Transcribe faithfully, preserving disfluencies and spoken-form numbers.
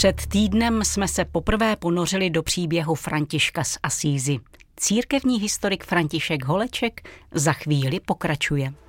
Před týdnem jsme se poprvé ponořili do příběhu Františka z Asízy. Církevní historik František Holeček za chvíli pokračuje.